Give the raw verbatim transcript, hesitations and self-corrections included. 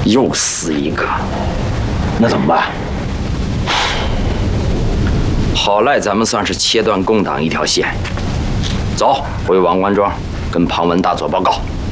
又死一个， 那怎么办？ 好赖咱们算是切断共党一条线。走，回王官庄，跟庞文大佐报告。